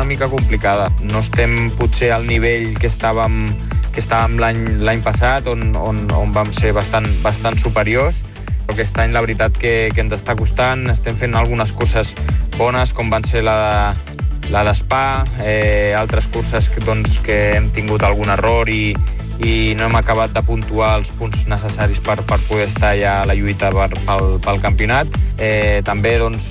una mica complicada. No estem potser al nivell que estàvem l'any passat, on vam ser bastant superiors, però aquest any la veritat que ens està costant. Estem fent algunes curses bones, com van ser la d'Spa, altres curses que hem tingut algun error i no hem acabat de puntuar els punts necessaris per poder estar ja a la lluita pel campionat. També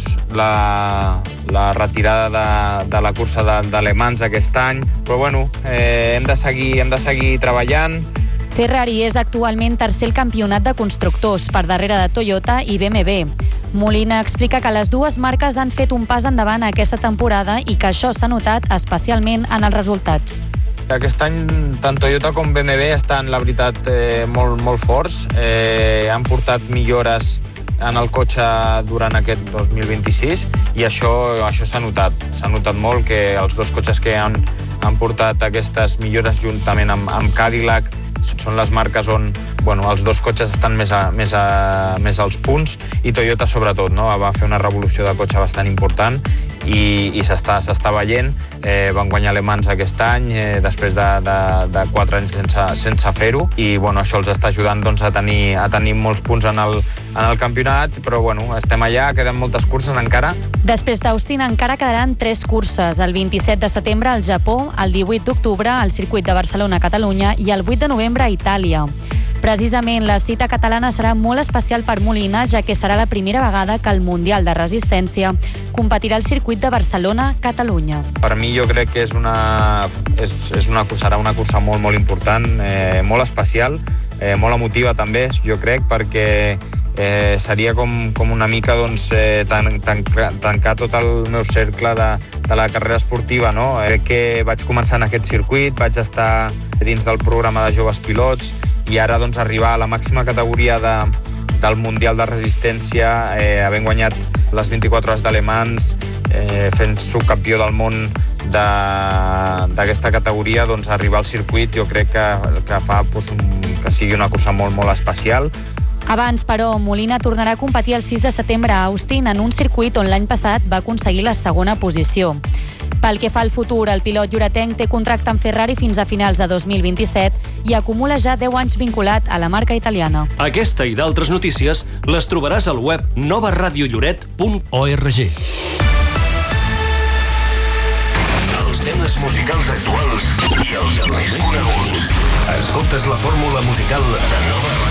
la retirada de la cursa d'Le Mans aquest any, però bueno, hem de seguir treballant. Ferrari és actualment tercer al campionat de constructors, per darrere de Toyota i BMW. Molina explica que les dues marques han fet un pas endavant aquesta temporada i que això s'ha notat especialment en els resultats. Aquest any tant Toyota com BMW estan, la veritat, molt forts. Han portat millores en el cotxe durant aquest 2026 i això s'ha notat. S'ha notat molt que els dos cotxes que han portat aquestes millores juntament amb Cadillac són les marques on els dos cotxes estan més als punts, i Toyota sobretot, no? Va fer una revolució de cotxe bastant important i s'està veient. Van guanyar Le Mans aquest any després de 4 anys sense fer-ho, i això els està ajudant a tenir molts punts en el campionat, però estem allà, queden moltes curses encara. Després d'Austin encara quedaran 3 curses, el 27 de setembre al Japó, el 18 d'octubre al circuit de Barcelona a Catalunya i el 8 de novembre a Itàlia. Precisament la cita catalana serà molt especial per Molina, ja que serà la primera vegada que el Mundial de Resistència competirà al circuit de Barcelona-Catalunya. Per mi jo crec que serà una cursa molt important, molt especial, molt emotiva també, jo crec, perquè seria com una mica tancar tot el meu cercle de la carrera esportiva, no? Crec que vaig començar en aquest circuit, vaig estar dins del programa de joves pilots i ara arribar a la màxima categoria del Mundial de Resistència, havent guanyat les 24 hores de Le Mans, fent subcampió del món d'aquesta categoria, arribar al circuit jo crec que fa que sigui una cursa molt especial. Abans, però, Molina tornarà a competir el 6 de setembre a Austin en un circuit on l'any passat va aconseguir la segona posició. Pel que fa al futur, el pilot lloretenc té contracte amb Ferrari fins a finals de 2027 i acumula ja 10 anys vinculat a la marca italiana. Aquesta i d'altres notícies les trobaràs al web novaradiolloret.org. Els temes musicals actuals i els més coneguts. Escoltes la fórmula musical de Nova Radio.